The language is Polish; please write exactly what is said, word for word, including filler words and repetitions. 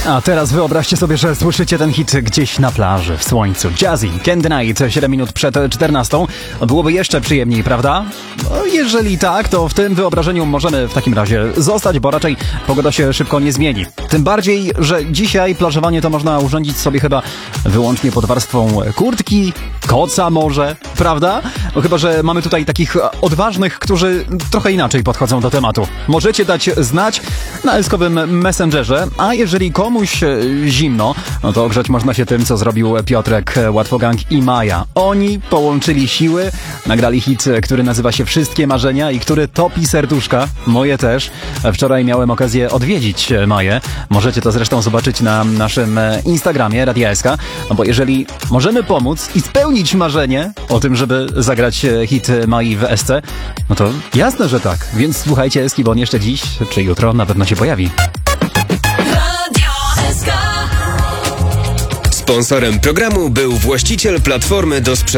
A teraz wyobraźcie sobie, że słyszycie ten hit gdzieś na plaży, w słońcu. Jazzy, Candy Night, siedem minut przed czternastą. Byłoby jeszcze przyjemniej, prawda? No, jeżeli tak, to w tym wyobrażeniu możemy w takim razie zostać, bo raczej pogoda się szybko nie zmieni. Tym bardziej, że dzisiaj plażowanie to można urządzić sobie chyba wyłącznie pod warstwą kurtki, koca może, prawda? No chyba, że mamy tutaj takich odważnych, którzy trochę inaczej podchodzą do tematu. Możecie dać znać na eskowym Messengerze, a jeżeli komuś zimno, no to ogrzać można się tym, co zrobił Piotrek, Łatwogang i Maja. Oni połączyli siły, nagrali hit, który nazywa się Wszystkie Marzenia i który topi serduszka, moje też. Wczoraj miałem okazję odwiedzić Maję. Możecie to zresztą zobaczyć na naszym Instagramie Radia S K, no bo jeżeli możemy pomóc i spełnić marzenie o tym, żeby zagrać hit Mai w S C, no to jasne, że tak. Więc słuchajcie Eski, bo on jeszcze dziś czy jutro na pewno się pojawi. Sponsorem programu był właściciel platformy do sprzedaży